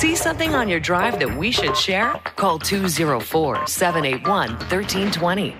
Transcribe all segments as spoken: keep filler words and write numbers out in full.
See something on your drive that we should share? Call two oh four, seven eight one, one three two zero.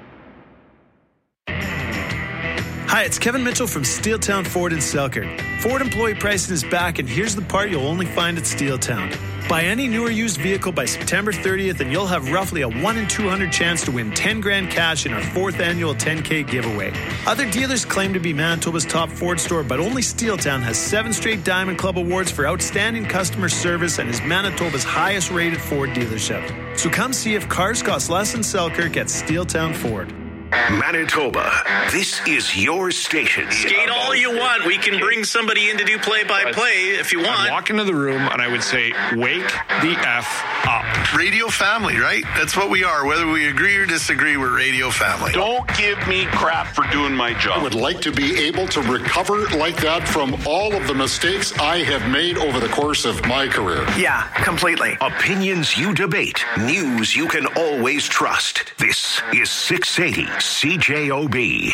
Hi, it's Kevin Mitchell from Steeltown Ford in Selkirk. Ford employee pricing is back, and here's the part you'll only find at Steeltown. Buy any new or used vehicle by September thirtieth, and you'll have roughly a one in two hundred chance to win ten grand cash in our fourth annual ten K giveaway. Other dealers claim to be Manitoba's top Ford store, but only Steeltown has seven straight Diamond Club awards for outstanding customer service and is Manitoba's highest rated Ford dealership. So come see if cars cost less in Selkirk at Steeltown Ford. Manitoba, this is your station. Skate all you want. We can bring somebody in to do play-by-play if you want. I'd walk into the room and I would say, wake the F up. Radio family, right? That's what we are. Whether we agree or disagree, we're radio family. Don't give me crap for doing my job. I would like to be able to recover like that from all of the mistakes I have made over the course of my career. Yeah, completely. Opinions you debate. News you can always trust. This is six eighty C J O B.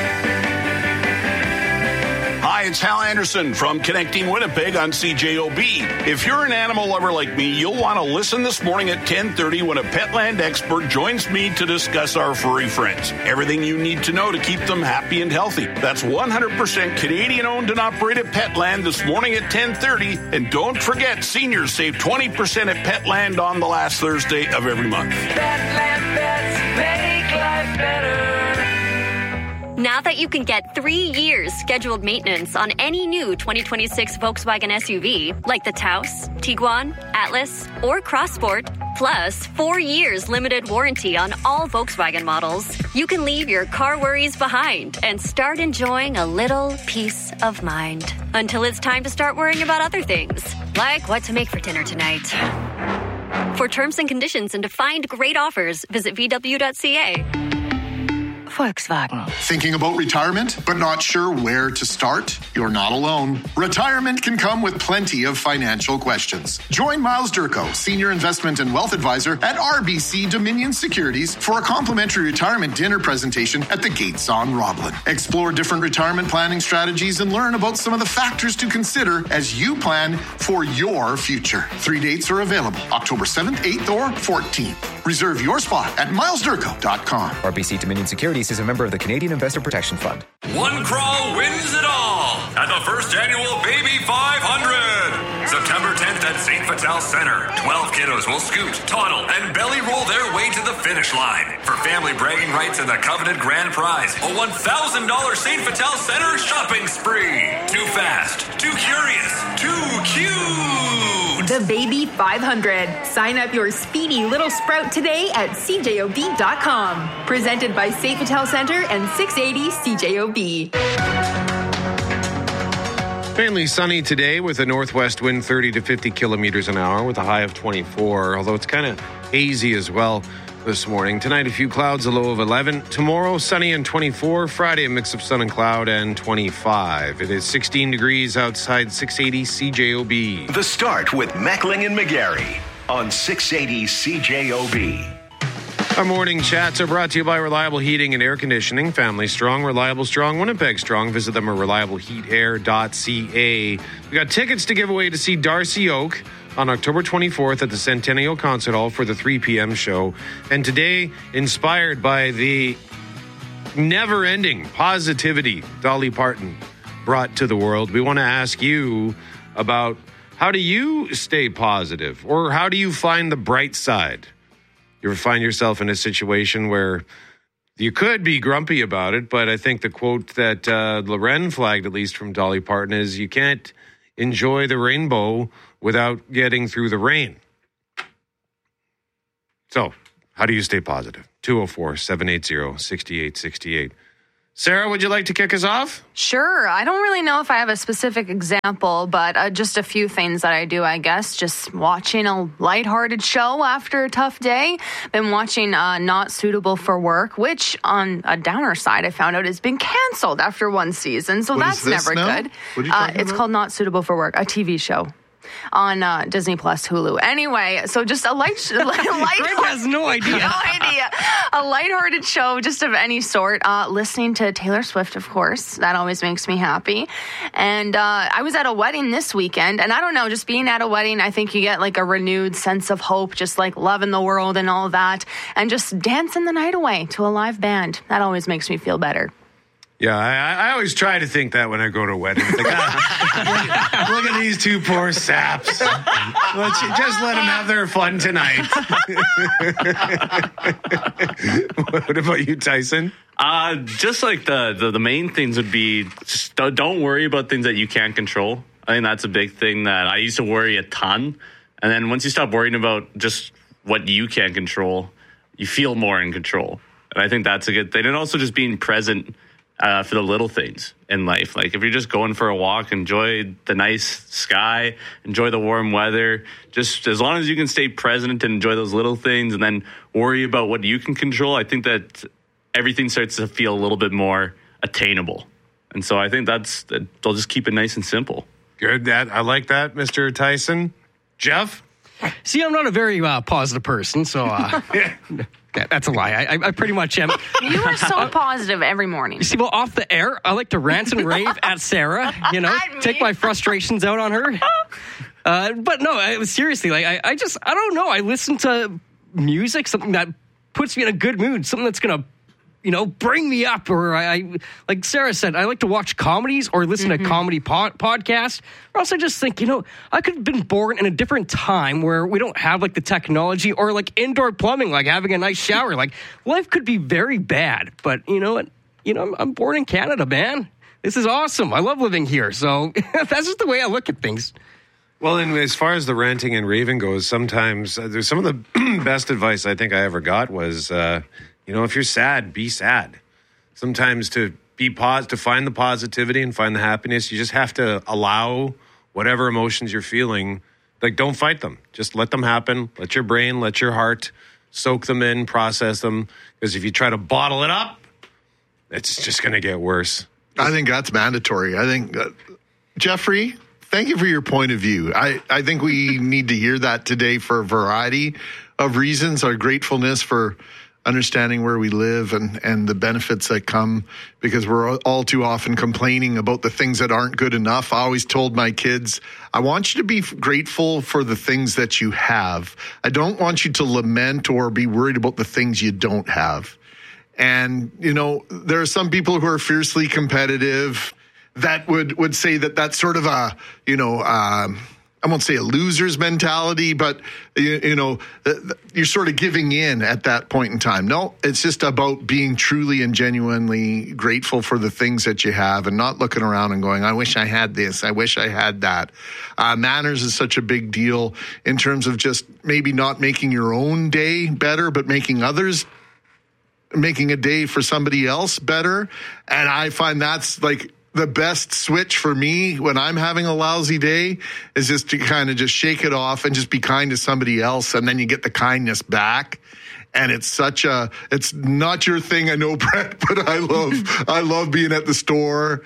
Hi, it's Hal Anderson from Connecting Winnipeg on C J O B. If you're an animal lover like me, you'll want to listen this morning at ten thirty when a Petland expert joins me to discuss our furry friends. Everything you need to know to keep them happy and healthy. That's one hundred percent Canadian-owned and operated Petland this morning at ten thirty. And don't forget, seniors save twenty percent at Petland on the last Thursday of every month. Petland pets make life better. Now that you can get three years scheduled maintenance on any new twenty twenty-six Volkswagen S U V, like the Taos, Tiguan, Atlas, or Crossport, plus four years limited warranty on all Volkswagen models, you can leave your car worries behind and start enjoying a little peace of mind. Until it's time to start worrying about other things, like what to make for dinner tonight. For terms and conditions and to find great offers, visit V W dot C A. Volkswagen. Thinking about retirement, but not sure where to start? You're not alone. Retirement can come with plenty of financial questions. Join Miles Durko, Senior Investment and Wealth Advisor at R B C Dominion Securities, for a complimentary retirement dinner presentation at the Gates on Roblin. Explore different retirement planning strategies and learn about some of the factors to consider as you plan for your future. Three dates are available, October seventh, eighth, or fourteenth. Reserve your spot at miles durko dot com. R B C Dominion Securities is a member of the Canadian Investor Protection Fund. One crawl wins it all at the first annual Baby five hundred. September tenth at Saint Vital Center. twelve kiddos will scoot, toddle, and belly roll their way to the finish line. For family bragging rights and the coveted grand prize, a one thousand dollars Saint Vital Center shopping spree. Too fast, too curious, too cute. The Baby five hundred. Sign up your speedy little sprout today at C J O B dot com. Presented by Saint Vital Center and six eighty C J O B. Mainly sunny today with a northwest wind thirty to fifty kilometers an hour with a high of twenty-four, although it's kind of hazy as well this morning. Tonight, a few clouds, a low of eleven. Tomorrow, sunny and twenty-four. Friday, a mix of sun and cloud and twenty-five. It is sixteen degrees outside six eighty C J O B. The Start with Mackling and McGarry on six eighty C J O B. Our morning chats are brought to you by Reliable Heating and Air Conditioning. Family strong, reliable strong, Winnipeg strong. Visit them at reliable heat air dot c a. We got tickets to give away to see Darcy Oak on October twenty-fourth at the Centennial Concert Hall for the three p.m. show. And today, inspired by the never-ending positivity Dolly Parton brought to the world, we want to ask you about how do you stay positive, or how do you find the bright side? You ever find yourself in a situation where you could be grumpy about it, but I think the quote that uh, Loren flagged, at least from Dolly Parton, is you can't enjoy the rainbow without getting through the rain. So, how do you stay positive? two oh four, seven eight zero, six eight six eight. Sarah, would you like to kick us off? Sure. I don't really know if I have a specific example, but uh, just a few things that I do, I guess. Just watching a lighthearted show after a tough day. Been watching uh, Not Suitable for Work, which on a downer side, I found out has been canceled after one season. So what that's never now? good. What are you uh, talking it's about? called Not Suitable for Work, a T V show. on uh, Disney Plus Hulu. Anyway, so just a light, light Greg has no idea. no idea. A lighthearted show, just of any sort. Uh, listening to Taylor Swift, of course, that always makes me happy. And uh, I was at a wedding this weekend, and I don't know, just being at a wedding, I think you get like a renewed sense of hope, just like loving the world and all that, and just dancing the night away to a live band. That always makes me feel better. Yeah, I, I always try to think that when I go to weddings. Like, ah, look, look at these two poor saps. Let's just let them have their fun tonight. What about you, Tyson? Uh, just like the, the, the main things would be just don't worry about things that you can't control. I think that's a big thing that I used to worry a ton. And then once you stop worrying about just what you can't control, you feel more in control. And I think that's a good thing. And also just being present Uh, for the little things in life. Like if you're just going for a walk, enjoy the nice sky, enjoy the warm weather. Just as long as you can stay present and enjoy those little things and then worry about what you can control, I think that everything starts to feel a little bit more attainable. And so I think that's, they'll just keep it nice and simple. Good. That I like that, Mister Tyson. Jeff? See, I'm not a very uh, positive person, so uh, that's a lie. I, I pretty much am. You are so positive every morning. You see, well, off the air, I like to rant and rave at Sarah, you know, take my frustrations out on her. Uh, but no, I, seriously, like I, I just, I don't know. I listen to music, something that puts me in a good mood, something that's going to, you know, bring me up. Or I, I, like Sarah said, I like to watch comedies or listen mm-hmm. to comedy pod, podcasts. Or else I just think, you know, I could have been born in a different time where we don't have like the technology or like indoor plumbing, like having a nice shower. Like life could be very bad, but you know what? You know, I'm, I'm born in Canada, man. This is awesome. I love living here. So that's just the way I look at things. Well, and as far as the ranting and raving goes, sometimes uh, there's some of the best advice I think I ever got was, uh, you know, if you're sad, be sad. Sometimes to be pos- to find the positivity and find the happiness, you just have to allow whatever emotions you're feeling. Like, don't fight them. Just let them happen. Let your brain, let your heart soak them in, process them. Because if you try to bottle it up, it's just going to get worse. I think that's mandatory. I think, uh, Jeffrey, thank you for your point of view. I, I think we need to hear that today for a variety of reasons. Our gratefulness for understanding where we live and, and the benefits that come, because we're all too often complaining about the things that aren't good enough. I always told my kids, I want you to be grateful for the things that you have. I don't want you to lament or be worried about the things you don't have. And, you know, there are some people who are fiercely competitive that would, would say that that's sort of a, you know, um, I won't say a loser's mentality, but, you, you know, you're sort of giving in at that point in time. No, it's just about being truly and genuinely grateful for the things that you have and not looking around and going, I wish I had this. I wish I had that. Uh, manners is such a big deal in terms of just maybe not making your own day better, but making others making a day for somebody else better. And I find that's like the best switch for me when I'm having a lousy day is just to kind of just shake it off and just be kind to somebody else. And then you get the kindness back. And it's such a, it's not your thing. I know, Brett, but I love, I love being at the store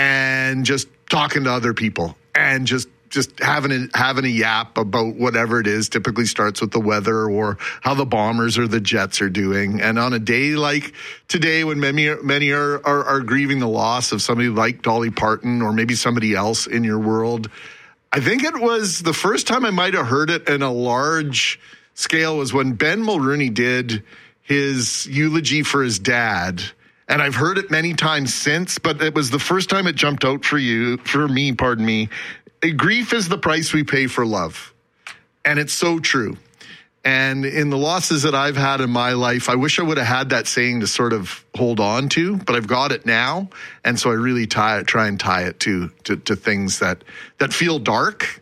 and just talking to other people and just, just having a, having a yap about whatever it is. Typically starts with the weather or how the Bombers or the Jets are doing. And on a day like today, when many, many are, are, are grieving the loss of somebody like Dolly Parton or maybe somebody else in your world, I think it was the first time I might have heard it in a large scale was when Ben Mulroney did his eulogy for his dad. And I've heard it many times since, but it was the first time it jumped out for you, for me, pardon me. Grief is the price we pay for love. And it's so true. And in the losses that I've had in my life, I wish I would have had that saying to sort of hold on to, but I've got it now. And so I really tie it, try and tie it to, to, to things that, that feel dark.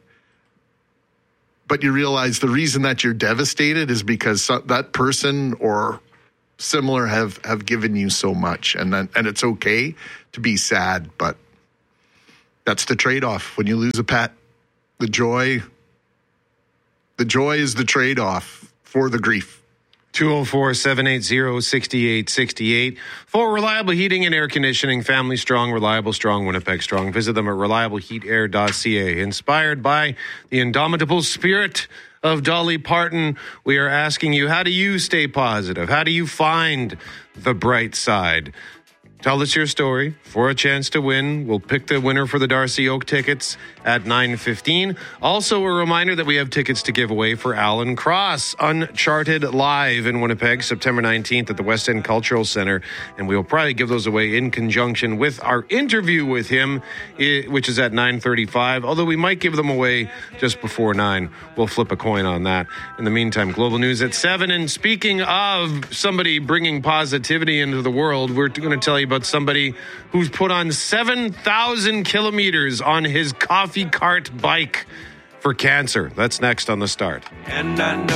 But you realize the reason that you're devastated is because that person or similar have, have given you so much. And then, and it's okay to be sad, but that's the trade-off when you lose a pet. The joy, the joy is the trade-off for the grief. two oh four, seven eight zero, six eight six eight. For reliable heating and air conditioning, family strong, reliable strong, Winnipeg strong. Visit them at reliable heat air dot c a. Inspired by the indomitable spirit of Dolly Parton, we are asking you, how do you stay positive? How do you find the bright side? Tell us your story for a chance to win. We'll pick the winner for the Darcy Oak tickets at nine fifteen. Also, a reminder that we have tickets to give away for Alan Cross, Uncharted Live in Winnipeg, September nineteenth at the West End Cultural Center. And we'll probably give those away in conjunction with our interview with him, which is at nine thirty-five. Although we might give them away just before nine. We'll flip a coin on that. In the meantime, Global News at seven. And speaking of somebody bringing positivity into the world, we're going to tell you about somebody who's put on seven thousand kilometers on his coffee cart bike for cancer. That's next on The Start. And I know